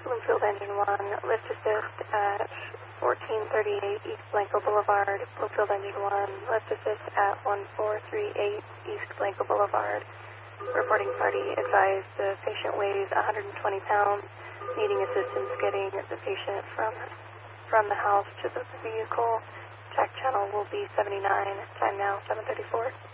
Bloomfield Engine 1, lift assist at 1438 East Blanco Boulevard. Bloomfield Engine 1, lift assist at 1438 East Blanco Boulevard. Reporting party advised the patient weighs 120 pounds, needing assistance getting the patient from the house to the vehicle. Check channel will be 79, time now 7:34.